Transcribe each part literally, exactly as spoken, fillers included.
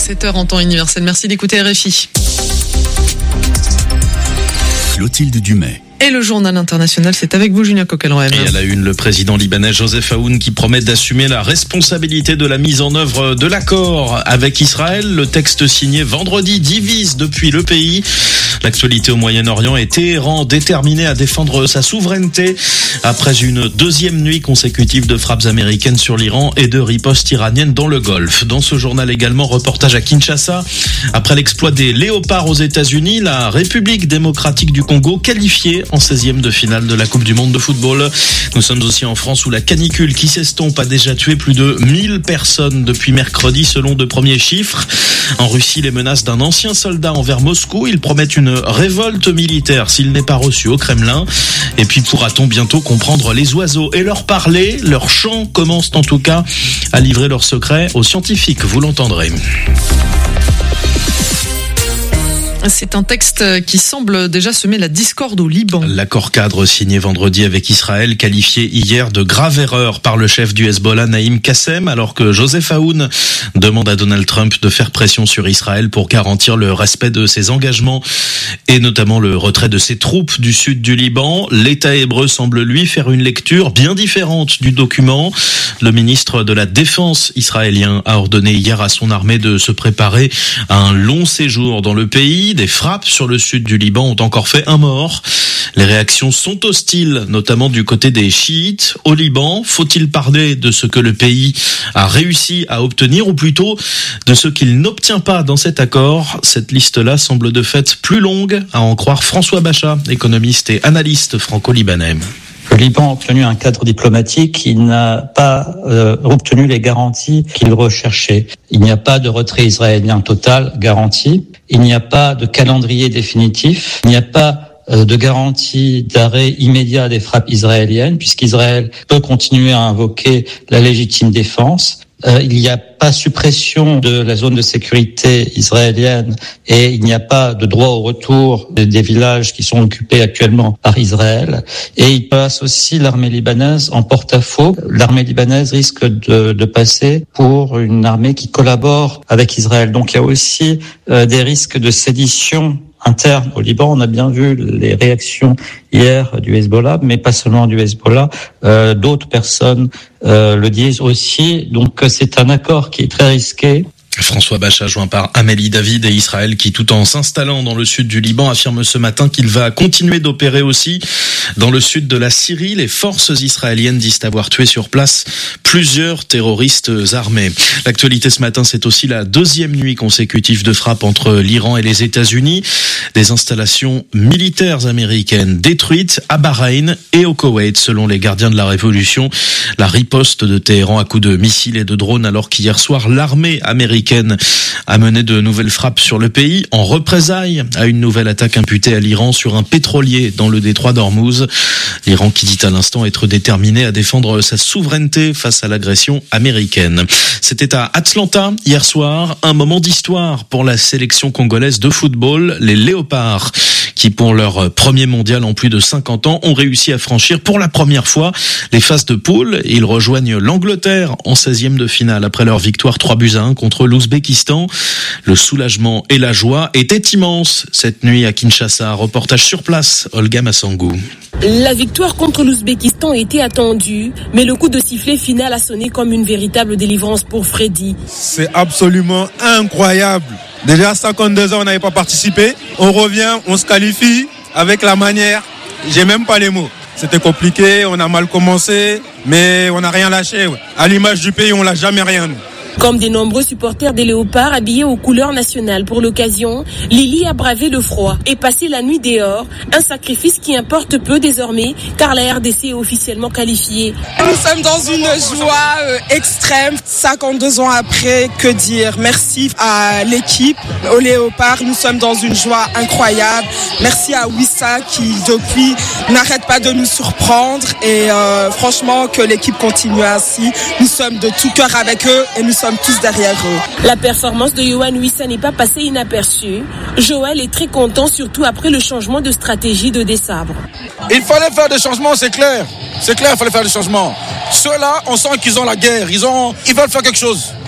sept heures en temps universel. Merci d'écouter R F I. Clotilde Dumais. Et le journal international, c'est avec vous, Julien Coquelin. Et à la une, le président libanais Joseph Aoun qui promet d'assumer la responsabilité de la mise en œuvre de l'accord avec Israël. Le texte signé vendredi divise depuis le pays. L'actualité au Moyen-Orient est Téhéran déterminé à défendre sa souveraineté après une deuxième nuit consécutive de frappes américaines sur l'Iran et de ripostes iraniennes dans le Golfe. Dans ce journal également, reportage à Kinshasa. Après l'exploit des léopards aux États-Unis, la République démocratique du Congo qualifiée en seizième de finale de la Coupe du Monde de football. Nous sommes aussi en France où la canicule qui s'estompe a déjà tué plus de mille personnes depuis mercredi selon de premiers chiffres. En Russie, les menaces d'un ancien soldat envers Moscou. Il promet une révolte militaire s'il n'est pas reçu au Kremlin. Et puis pourra-t-on bientôt comprendre les oiseaux et leur parler? Leurs chants commencent en tout cas à livrer leurs secrets aux scientifiques. Vous l'entendrez. C'est un texte qui semble déjà semer la discorde au Liban. L'accord cadre signé vendredi avec Israël, qualifié hier de grave erreur par le chef du Hezbollah, Naïm Kassem, alors que Joseph Aoun demande à Donald Trump de faire pression sur Israël pour garantir le respect de ses engagements et notamment le retrait de ses troupes du sud du Liban. L'État hébreu semble lui faire une lecture bien différente du document. Le ministre de la Défense israélien a ordonné hier à son armée de se préparer à un long séjour dans le pays. Des frappes sur le sud du Liban ont encore fait un mort. Les réactions sont hostiles, notamment du côté des chiites. Au Liban, faut-il parler de ce que le pays a réussi à obtenir ou plutôt de ce qu'il n'obtient pas dans cet accord? Cette liste-là semble de fait plus longue, à en croire François Bachat, économiste et analyste franco-libanais. Le Liban a obtenu un cadre diplomatique, il n'a pas euh, obtenu les garanties qu'il recherchait. Il n'y a pas de retrait israélien total garanti, il n'y a pas de calendrier définitif, il n'y a pas euh, de garantie d'arrêt immédiat des frappes israéliennes, puisqu'Israël peut continuer à invoquer la légitime défense. Euh, il n'y a pas suppression de la zone de sécurité israélienne et il n'y a pas de droit au retour des, des villages qui sont occupés actuellement par Israël. Et il passe aussi l'armée libanaise en porte-à-faux. L'armée libanaise risque de, de passer pour une armée qui collabore avec Israël. Donc il y a aussi euh, des risques de sédition interne au Liban. On a bien vu les réactions hier du Hezbollah, mais pas seulement du Hezbollah. Euh, d'autres personnes euh, le disent aussi. Donc c'est un accord qui est très risqué. François Bachat, joint par Amélie David et Israël qui, tout en s'installant dans le sud du Liban, affirme ce matin qu'il va continuer d'opérer aussi dans le sud de la Syrie. Les forces israéliennes disent avoir tué sur place plusieurs terroristes armés. L'actualité ce matin, c'est aussi la deuxième nuit consécutive de frappe entre l'Iran et les États-Unis. Des installations militaires américaines détruites à Bahreïn et au Koweït, selon les gardiens de la Révolution. La riposte de Téhéran à coups de missiles et de drones, alors qu'hier soir, l'armée américaine a mené de nouvelles frappes sur le pays en représailles à une nouvelle attaque imputée à l'Iran sur un pétrolier dans le détroit d'Ormuz. L'Iran qui dit à l'instant être déterminé à défendre sa souveraineté face à l'agression américaine. C'était à Atlanta hier soir, un moment d'histoire pour la sélection congolaise de football, les Léopards, qui pour leur premier mondial en plus de cinquante ans ont réussi à franchir pour la première fois les phases de poule. Ils rejoignent l'Angleterre en seizième de finale après leur victoire trois buts à un contre l'Ouzbékistan. Le soulagement et la joie étaient immenses cette nuit à Kinshasa. Reportage sur place, Olga Massangou. La victoire contre l'Ouzbékistan était attendue, mais le coup de sifflet final a sonné comme une véritable délivrance pour Freddy. C'est absolument incroyable. Déjà à cinquante-deux ans, on n'avait pas participé. On revient, on se qualifie avec la manière. J'ai même pas les mots. C'était compliqué, on a mal commencé, mais on n'a rien lâché. À l'image du pays, on l'a jamais rien. Nous. Comme des nombreux supporters des Léopards habillés aux couleurs nationales pour l'occasion, Lily a bravé le froid et passé la nuit dehors, un sacrifice qui importe peu désormais car la R D C est officiellement qualifiée. Nous sommes dans une joie euh, extrême, cinquante-deux ans après, que dire. Merci à l'équipe, aux Léopards, nous sommes dans une joie incroyable. Merci à Wissa qui depuis n'arrête pas de nous surprendre et euh, franchement que l'équipe continue ainsi. Nous sommes de tout cœur avec eux et nous sommes tous derrière eux. La performance de Yohan Wissa n'est pas passée inaperçue. Joël est très content, surtout après le changement de stratégie de Desabre. Il fallait faire des changements, c'est clair. C'est clair, il fallait faire des changements. Ceux-là, on sent qu'ils ont la guerre. Ils ont, ils veulent faire quelque chose.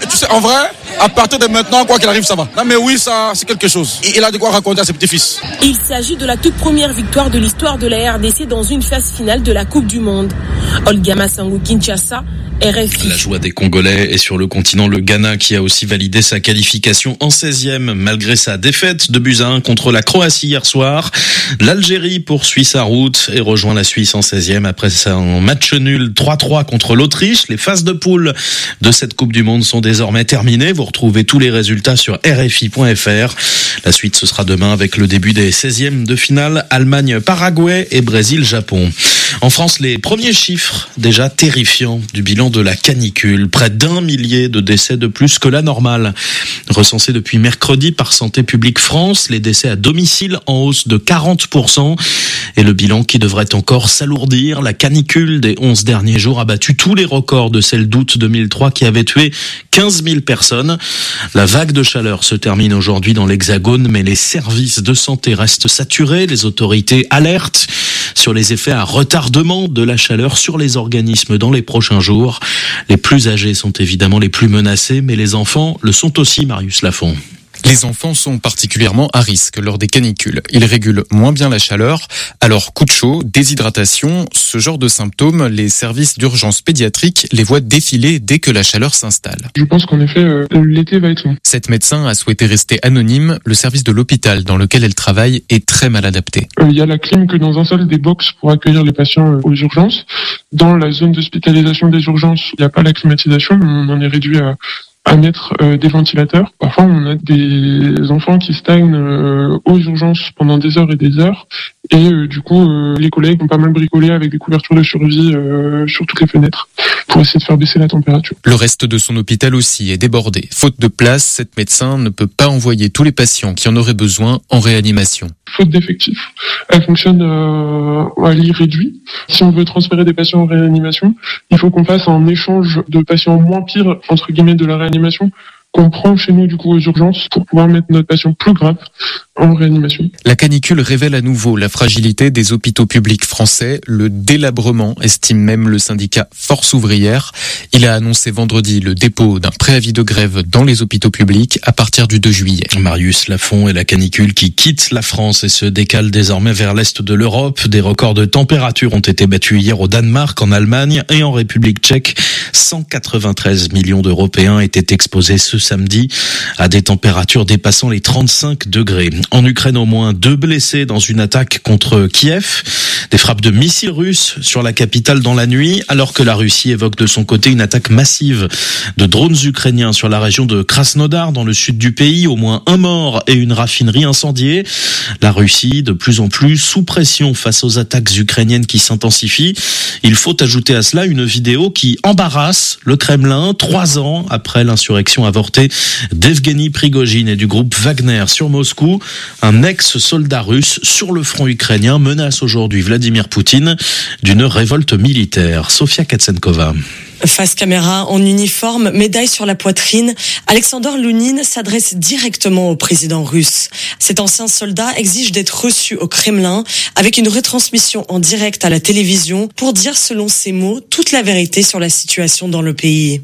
Tu sais, en vrai, à partir de maintenant, quoi qu'il arrive, ça va. Non mais oui, ça, c'est quelque chose. Il a de quoi raconter à ses petits-fils. Il s'agit de la toute première victoire de l'histoire de la R D C dans une phase finale de la Coupe du Monde. Olga Massango, Kinshasa, R F I. La joie des Congolais est sur le continent le Ghana qui a aussi validé sa qualification en seizième malgré sa défaite de buts à un contre la Croatie hier soir. L'Algérie poursuit sa route et rejoint la Suisse en seizième après un match nul trois trois contre l'Autriche. Les phases de poule de cette Coupe du Monde sont désormais terminées. Vous retrouvez tous les résultats sur R F I point F R. La suite ce sera demain avec le début des seizièmes de finale Allemagne-Paraguay et Brésil-Japon. En France, les premiers chiffres déjà terrifiants du bilan de la canicule. Près d'un millier de décès de plus que la normale. Recensés depuis mercredi par Santé publique France, les décès à domicile en hausse de quarante pour cent. Et le bilan qui devrait encore s'alourdir. La canicule des onze derniers jours a battu tous les records de celle d'août deux mille trois qui avait tué quinze mille personnes. La vague de chaleur se termine aujourd'hui dans l'Hexagone, mais les services de santé restent saturés. Les autorités alertent sur les effets à retardement de la chaleur sur les organismes dans les prochains jours. Les plus âgés sont évidemment les plus menacés, mais les enfants le sont aussi, Marius Lafont. Les enfants sont particulièrement à risque lors des canicules. Ils régulent moins bien la chaleur. Alors, coup de chaud, déshydratation, ce genre de symptômes, les services d'urgence pédiatrique les voient défiler dès que la chaleur s'installe. Je pense qu'en effet, euh, l'été va être long. Cette médecin a souhaité rester anonyme. Le service de l'hôpital dans lequel elle travaille est très mal adapté. Il euh, y a la clim que dans un seul des box pour accueillir les patients euh, aux urgences. Dans la zone d'hospitalisation des urgences, il n'y a pas la climatisation. On en est réduit à à mettre euh, des ventilateurs. Parfois, on a des enfants qui stagnent euh, aux urgences pendant des heures et des heures. Et euh, du coup, euh, les collègues ont pas mal bricolé avec des couvertures de survie euh, sur toutes les fenêtres pour essayer de faire baisser la température. Le reste de son hôpital aussi est débordé. Faute de place, cette médecin ne peut pas envoyer tous les patients qui en auraient besoin en réanimation. Faute d'effectifs. Elle fonctionne euh, à lit réduit. Si on veut transférer des patients en réanimation, il faut qu'on fasse un échange de patients moins pires, entre guillemets, de la réanimation, qu'on prend chez nous du coup aux urgences pour pouvoir mettre notre patient plus grave en réanimation. La canicule révèle à nouveau la fragilité des hôpitaux publics français, le délabrement, estime même le syndicat Force ouvrière. Il a annoncé vendredi le dépôt d'un préavis de grève dans les hôpitaux publics à partir du deux juillet. Marius Lafont et la canicule qui quitte la France et se décale désormais vers l'est de l'Europe. Des records de température ont été battus hier au Danemark, en Allemagne et en République tchèque. cent quatre-vingt-treize millions d'Européens étaient exposés ce samedi à des températures dépassant les trente-cinq degrés. En Ukraine, au moins deux blessés dans une attaque contre Kiev. Des frappes de missiles russes sur la capitale dans la nuit, alors que la Russie évoque de son côté une attaque massive de drones ukrainiens sur la région de Krasnodar, dans le sud du pays. Au moins un mort et une raffinerie incendiée. La Russie, de plus en plus sous pression face aux attaques ukrainiennes qui s'intensifient. Il faut ajouter à cela une vidéo qui embarrasse le Kremlin, trois ans après l'insurrection avortée d'Evgeny Prigojine et du groupe Wagner sur Moscou. Un ex-soldat russe sur le front ukrainien menace aujourd'hui Vladimir Poutine d'une révolte militaire. Sofia Katsenkova. Face caméra, en uniforme, médaille sur la poitrine, Alexander Lounine s'adresse directement au président russe. Cet ancien soldat exige d'être reçu au Kremlin avec une retransmission en direct à la télévision pour dire, selon ses mots, toute la vérité sur la situation dans le pays.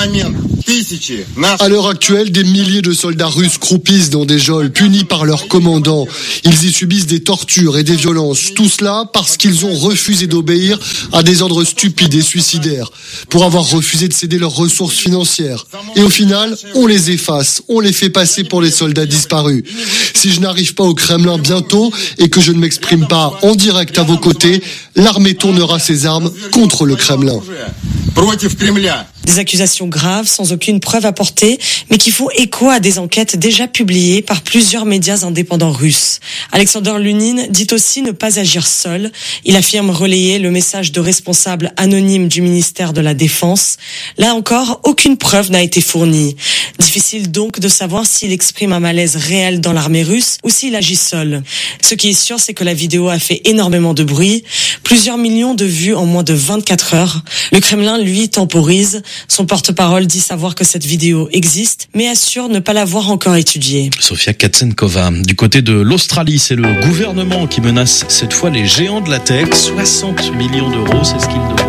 À l'heure actuelle, des milliers de soldats russes croupissent dans des geôles punis par leurs commandants. Ils y subissent des tortures et des violences. Tout cela parce qu'ils ont refusé d'obéir à des ordres stupides et suicidaires. Pour avoir refusé de céder leurs ressources financières. Et au final, on les efface, on les fait passer pour les soldats disparus. Si je n'arrive pas au Kremlin bientôt et que je ne m'exprime pas en direct à vos côtés, l'armée tournera ses armes contre le Kremlin. Des accusations graves, sans aucune preuve apportée, mais qui font écho à des enquêtes déjà publiées par plusieurs médias indépendants russes. Alexander Lounine dit aussi ne pas agir seul. Il affirme relayer le message de responsables anonymes du ministère de la Défense. Là encore, aucune preuve n'a été fournie. Difficile donc de savoir s'il exprime un malaise réel dans l'armée russe ou s'il agit seul. Ce qui est sûr, c'est que la vidéo a fait énormément de bruit. Plusieurs millions de vues en moins de vingt-quatre heures. Le Kremlin, lui, temporise. Son porte-parole dit savoir que cette vidéo existe, mais assure ne pas l'avoir encore étudiée. Sofia Katsenkova. Du côté de l'Australie, c'est le gouvernement qui menace cette fois les géants de la tech. soixante millions d'euros, c'est ce qu'il demande.